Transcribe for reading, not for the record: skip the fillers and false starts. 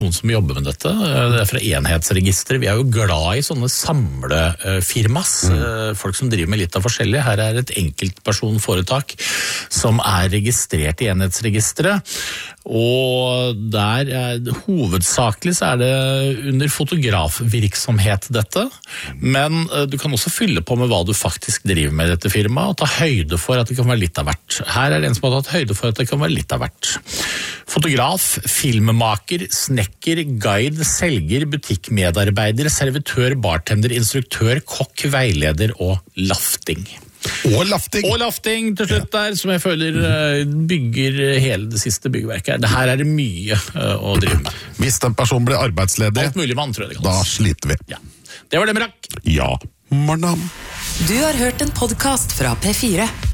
noen som jobber med dette. Det fra enhetsregisteret. Vi jo glad I sånne samlefirmas. Folk som driver med litt av forskjellig. Her et enkeltpersonforetak som registrert I enhetsregisteret. Og der hovedsakelig så det under fotografvirksomhet dette. Men du kan også fylle på med hva du faktisk driver med I dette firmaet, og ta høyde for at det kan være litt av hvert. Her det en som har tatt høyde for at det kan være litt av hvert. Fotograf, filmmaker, snekker, guide, selger, butikkmedarbeider, servitør, bartender, instruktør, kokk, veileder og lafting. Og lafting. Og lafting til slutt der, som jeg føler bygger hele det siste byggverket. Det her det mye å drive med. Hvis en person blir arbeidsledig, alt mulig mann, tror jeg det da sliter vi. Ja. Det var det med rakk. Ja, morgen. Du har hørt en podcast fra P4.